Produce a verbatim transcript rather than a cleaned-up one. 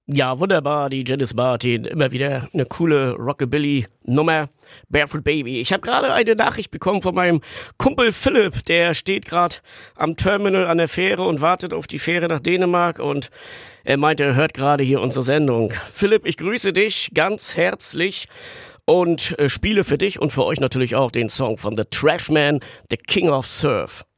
Ja, wunderbar, die Janis Martin, immer wieder eine coole Rockabilly-Nummer, Barefoot Baby. Ich habe gerade eine Nachricht bekommen von meinem Kumpel Philipp, der steht gerade am Terminal an der Fähre und wartet auf die Fähre nach Dänemark und er meinte, er hört gerade hier unsere Sendung. Philipp, ich grüße dich ganz herzlich und äh, spiele für dich und für euch natürlich auch den Song von The Trashman, The King of Surf.